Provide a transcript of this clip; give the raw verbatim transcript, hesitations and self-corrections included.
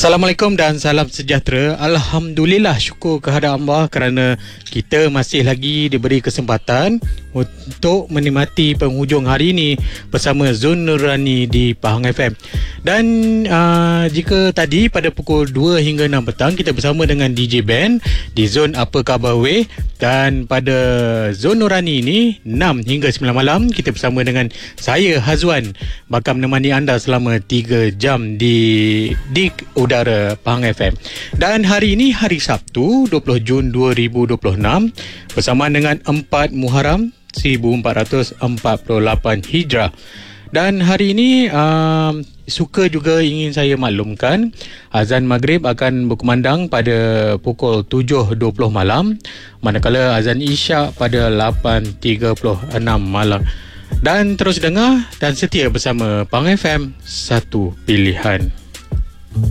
Assalamualaikum dan salam sejahtera. Alhamdulillah, syukur kehadrat Allah kerana kita masih lagi diberi kesempatan untuk menikmati penghujung hari ini bersama Zon Nurani di Pahang F M. Dan uh, jika tadi pada pukul dua hingga enam petang kita bersama dengan D J Ben di Zon Apa Khabar Weh, dan pada Zon Nurani ini enam hingga sembilan malam kita bersama dengan saya Hazwan bakal menemani anda selama tiga jam di di udara Pahang F M. Dan hari ini hari Sabtu dua puluh Jun dua ribu dua puluh enam bersamaan dengan empat Muharram seribu empat ratus empat puluh lapan Hijrah. Dan hari ini uh, suka juga ingin saya maklumkan azan maghrib akan berkumandang pada pukul tujuh dua puluh malam, manakala azan isyak pada lapan tiga puluh enam malam. Dan terus dengar dan setia bersama Pahang F M, satu pilihan.